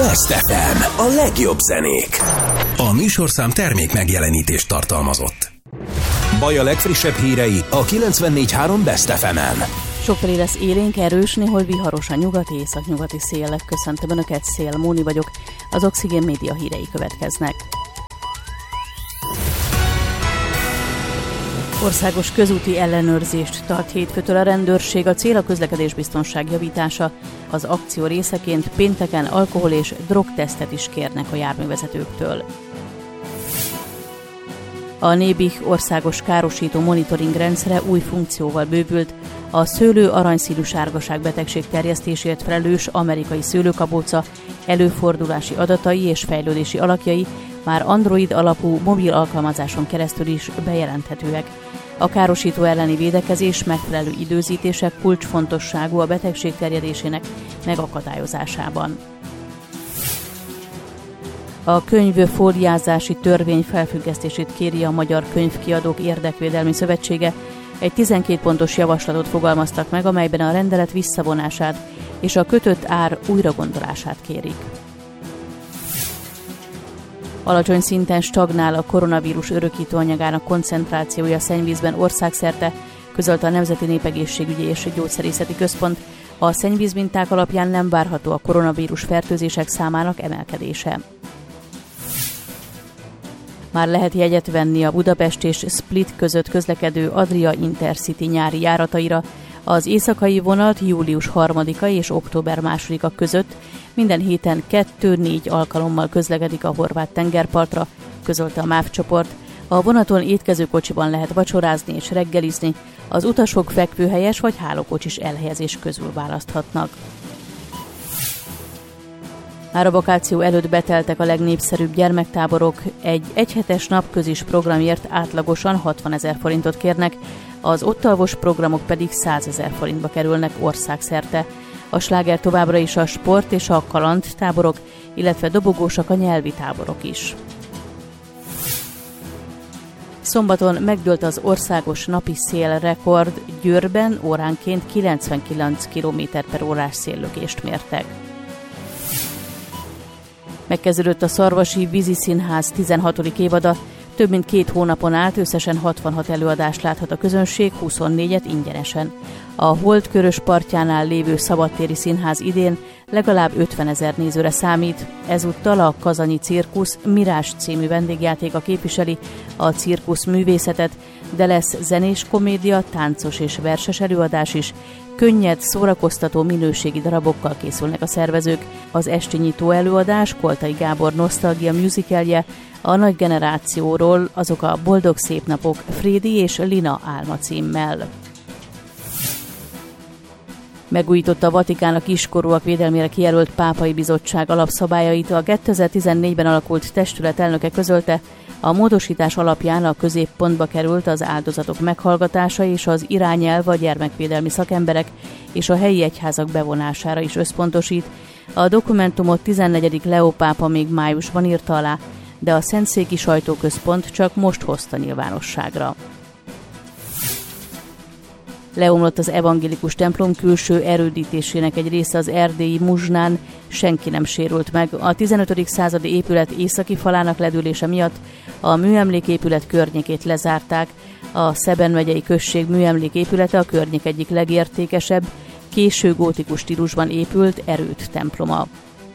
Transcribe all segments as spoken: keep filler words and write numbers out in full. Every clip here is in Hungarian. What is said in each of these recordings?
Best ef em, a legjobb zenék. A műsorszám termék megjelenítést tartalmazott. Baj a legfrissebb hírei a kilencvennégy három Best ef emen. Sokfelé lesz élénk, erős, néhol viharos a nyugati, északnyugati széllek. Köszöntöm Önöket, Szél Móni vagyok. Az Oxigén Média hírei következnek. Országos közúti ellenőrzést tart hétfőtől a rendőrség, a cél a közlekedésbiztonság javítása. Az akció részeként pénteken alkohol- és drogtesztet is kérnek a járművezetőktől. A Nébih országos károsító monitoring rendszere új funkcióval bővült. A szőlő aranyszínű sárgaság betegség terjesztésért felelős amerikai szőlőkabóca előfordulási adatai és fejlődési alakjai már Android alapú mobil alkalmazáson keresztül is bejelenthetőek. A károsító elleni védekezés megfelelő időzítése kulcsfontosságú a betegség terjedésének megakadályozásában. A könyvfóliázási törvény felfüggesztését kéri a Magyar Könyvkiadók Érdekvédelmi Szövetsége. Egy tizenkét pontos javaslatot fogalmaztak meg, amelyben a rendelet visszavonását és a kötött ár újragondolását kérik. Alacsony szinten stagnál a koronavírus örökítő anyagának koncentrációja a szennyvízben országszerte, közölte a Nemzeti Népegészségügyi és Gyógyszerészeti Központ. A szennyvízminták alapján nem várható a koronavírus fertőzések számának emelkedése. Már lehet jegyet venni a Budapest és Split között közlekedő Adria Intercity nyári járataira. Az éjszakai vonat július harmadika és október másodika között minden héten kettő-négy alkalommal közlekedik a horvát tengerpartra, közölte a MÁV csoport. A vonaton étkezőkocsiban lehet vacsorázni és reggelizni, az utasok fekvőhelyes vagy hálókocsis elhelyezés közül választhatnak. Már a vakáció előtt beteltek a legnépszerűbb gyermektáborok, egy egyhetes napközis programért átlagosan hatvanezer forintot kérnek, az ott alvos programok pedig százezer forintba kerülnek országszerte. A sláger továbbra is a sport és a kaland táborok, illetve dobogósak a nyelvi táborok is. Szombaton megdőlt az országos napi szélrekord, Győrben óránként kilencvenkilenc kilométer per órás széllökést mértek. Megkezdődött a Szarvasi Vízi Színház tizenhatodik évada, több mint két hónapon át összesen hatvanhat előadást láthat a közönség, huszonnégyet ingyenesen. A Holdkörös partjánál lévő szabadtéri színház idén legalább ötvenezer nézőre számít. Ezúttal a Kazanyi Cirkusz Mirás című vendégjátéka képviseli a cirkusz művészetet, de lesz zenés komédia, táncos és verses előadás is. Könnyed, szórakoztató minőségi darabokkal készülnek a szervezők. Az esti nyitó előadás Koltai Gábor nosztalgia musicalje, a nagy generációról, azok a Boldog szép napok Frédi és Lina álma címmel. Megújította a Vatikán a kiskorúak védelmére kijelölt pápai bizottság alapszabályait. A kétezer-tizennégyben alakult testület elnöke közölte, a módosítás alapján a középpontba került az áldozatok meghallgatása és az irányelv a gyermekvédelmi szakemberek és a helyi egyházak bevonására is összpontosít. A dokumentumot tizennegyedik Leó pápa még májusban írta alá, de a Szentszéki Sajtóközpont csak most hozta nyilvánosságra. Leomlott az evangélikus templom külső erődítésének egy része az erdélyi Muzsnán, senki nem sérült meg. A tizenötödik századi épület északi falának ledülése miatt a műemléképület környékét lezárták. A Szeben megyei község műemléképülete a környék egyik legértékesebb, késő gótikus stílusban épült erőd temploma.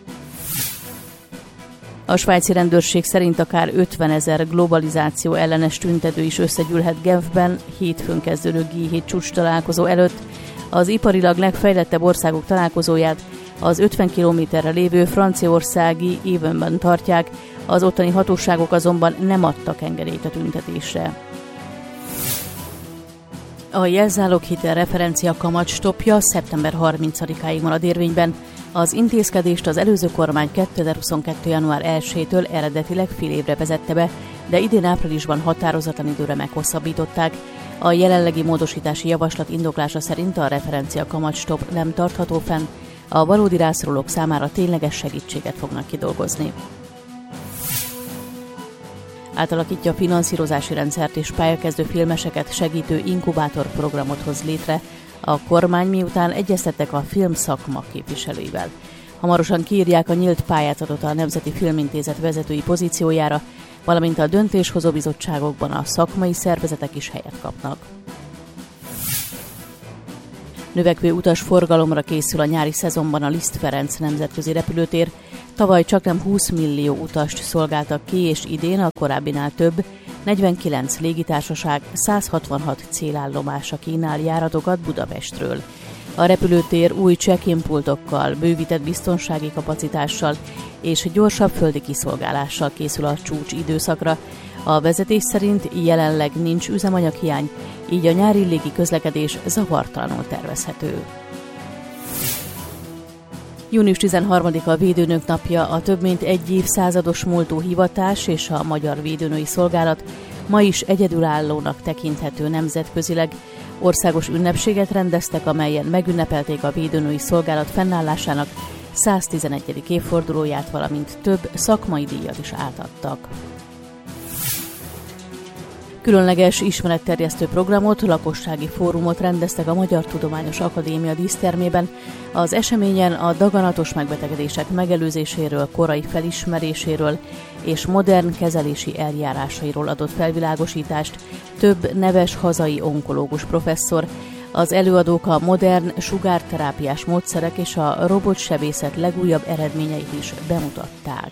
A svájci rendőrség szerint akár ötvenezer globalizáció ellenes tüntető is összegyűlhet Genfben hétfőn kezdődő gé hét csúcs találkozó előtt. Az iparilag legfejlettebb országok találkozóját az ötven kilométerre lévő franciaországi Évenben tartják, az ottani hatóságok azonban nem adtak engedélyt a tüntetésre. A jelzáloghitel referencia kamatstoppja szeptember harmincadikáig marad érvényben. Az intézkedést az előző kormány kétezer-huszonkettő január elsejétől eredetileg fél évre vezette be, de idén áprilisban határozatlan időre meghosszabbították. A jelenlegi módosítási javaslat indoklása szerint a referencia kamatstopp nem tartható fenn, a valódi rászorulók számára tényleges segítséget fognak kidolgozni. Átalakítja a finanszírozási rendszert és pályakezdő filmeseket segítő inkubátorprogramot hoz létre a kormány, miután egyeztettek a filmszakma képviselőivel. Hamarosan kiírják a nyílt pályázatot a Nemzeti Filmintézet vezetői pozíciójára, valamint a döntéshozó bizottságokban a szakmai szervezetek is helyet kapnak. Növekvő utasforgalomra készül a nyári szezonban a Liszt Ferenc nemzetközi repülőtér. Tavaly csaknem húsz millió utast szolgáltak ki, és idén a korábbinál több, negyvenkilenc légitársaság száz hatvanhat célállomása kínál járatokat Budapestről. A repülőtér új check-in pultokkal, bővített biztonsági kapacitással és gyorsabb földi kiszolgálással készül a csúcs időszakra. A vezetés szerint jelenleg nincs üzemanyaghiány, így a nyári légi közlekedés zavartalanul tervezhető. június tizenharmadika a Védőnők napja, a több mint egy évszázados múltú hivatás és a Magyar Védőnői Szolgálat ma is egyedülállónak tekinthető nemzetközileg. Országos ünnepséget rendeztek, amelyen megünnepelték a Védőnői Szolgálat fennállásának száztizenegyedik évfordulóját, valamint több szakmai díjat is átadtak. Különleges ismeretterjesztő programot, lakossági fórumot rendeztek a Magyar Tudományos Akadémia dísztermében. Az eseményen a daganatos megbetegedések megelőzéséről, korai felismeréséről és modern kezelési eljárásairól adott felvilágosítást több neves hazai onkológus professzor. Az előadók a modern sugárterápiás módszerek és a robotsebészet legújabb eredményeit is bemutatták.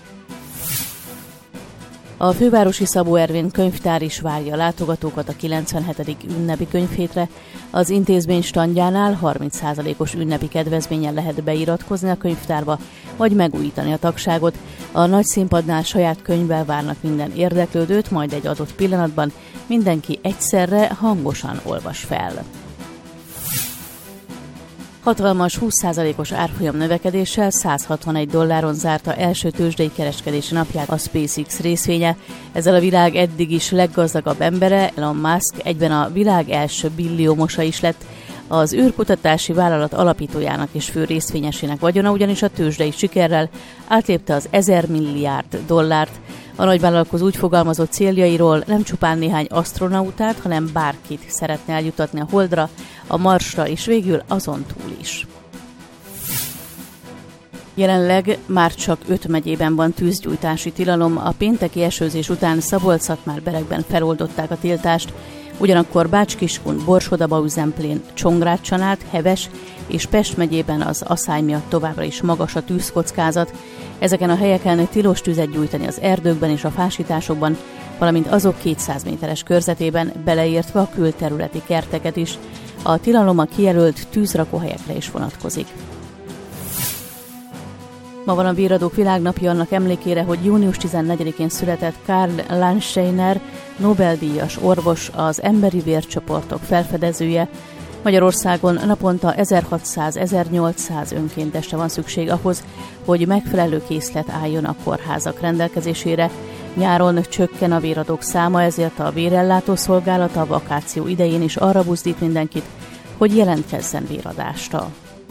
A fővárosi Szabó Ervin könyvtár is várja a látogatókat a kilencvenhetedik ünnepi könyvhétre. Az intézmény standjánál harminc százalékos ünnepi kedvezménnyel lehet beiratkozni a könyvtárba, vagy megújítani a tagságot. A nagy színpadnál saját könyvvel várnak minden érdeklődőt, majd egy adott pillanatban mindenki egyszerre hangosan olvas fel. Hatalmas húsz százalékos árfolyam növekedéssel száz hatvanegy dolláron zárta első tőzsdei kereskedési napját a SpaceX részvénye. Ezzel a világ eddig is leggazdagabb embere, Elon Musk egyben a világ első billiómosa is lett. Az űrkutatási vállalat alapítójának és fő részvényesének vagyona ugyanis a tőzsdei sikerrel átlépte az ezer milliárd dollárt. A nagyvállalkozó úgy fogalmazott céljairól, nem csupán néhány asztronautát, hanem bárkit szeretne eljutatni a Holdra, a Marsra és végül azon túl is. Jelenleg már csak öt megyében van tűzgyújtási tilalom, a pénteki esőzés után Szabolcs-Szatmár-Berekben feloldották a tiltást, ugyanakkor Bács-Kiskun, Borsod-Abaúj-Zemplén, Csongrád-Csanád, Heves és Pest megyében az aszály miatt továbbra is magas a tűzkockázat. Ezeken a helyeken tilos tüzet gyújtani az erdőkben és a fásításokban, valamint azok kétszáz méteres körzetében, beleértve a külterületi kerteket is. A tilalom a kijelölt tűzrakóhelyekre is vonatkozik. Ma van a Bíradók világnapja annak emlékére, hogy június tizennegyedikén született Karl Landsteiner, Nobel-díjas orvos, az emberi vércsoportok felfedezője. Magyarországon naponta ezerhatszáz-ezernyolcszáz önkéntesre van szükség ahhoz, hogy megfelelő készlet álljon a kórházak rendelkezésére. Nyáron csökken a véradók száma, ezért a vérellátó szolgálat a vakáció idején is arra buzdít mindenkit, hogy jelentkezzen véradásra.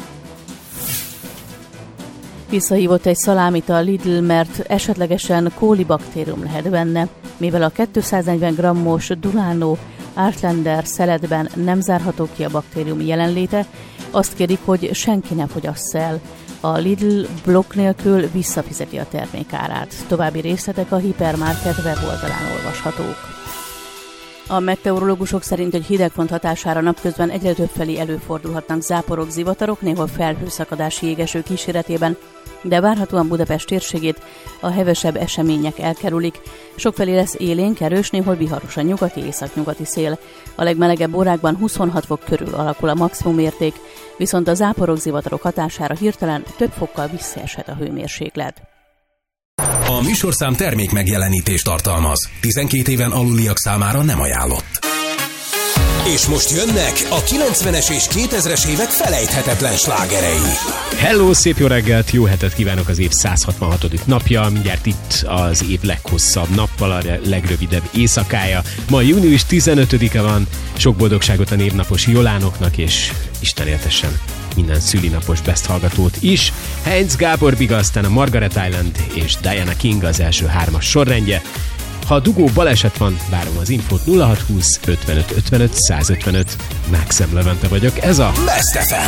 Visszahívott egy szalámit a Lidl, mert esetlegesen kólibaktérium lehet benne, mivel a kétszáznegyven grammos Durano Artlander szeletben nem zárható ki a baktérium jelenléte, azt kérik, hogy senki ne fogyassza el. A Lidl blokk nélkül visszafizeti a termék árát. További részletek a Hipermarket weboldalán olvashatók. A meteorológusok szerint egy hidegfront hatására napközben egyre többfelé előfordulhatnak záporok, zivatarok, néhol felhőszakadási jégeső kíséretében, de várhatóan Budapest térségét a hevesebb események elkerülik. Sokfelé lesz élénk, erős, néhol viharos a nyugati északnyugati szél. A legmelegebb órákban huszonhat fok körül alakul a maximum érték, viszont a záporok, zivatarok hatására hirtelen több fokkal visszaeshet a hőmérséklet. A műsorszám termék megjelenítést tartalmaz. tizenkét éven aluliak számára nem ajánlott. És most jönnek a kilencvenes és kétezres évek felejthetetlen slágerei. Hello, szép jó reggelt, jó hetet kívánok az év száz hatvanhatodik napja, mindjárt itt az év leghosszabb nappal, a legrövidebb éjszakája. Ma június tizenötödike van, sok boldogságot a névnapos Jolánoknak, és Isten éltessen minden szülinapos best hallgatót is. Heinz Gábor Biga, aztán a Margaret Island és Diana King az első hármas sorrendje. Ha dugó baleset van, várom az infót nulla hat húsz ötvenöt ötvenöt százötvenöt. Mákszem Levente vagyok, ez a Best ef em.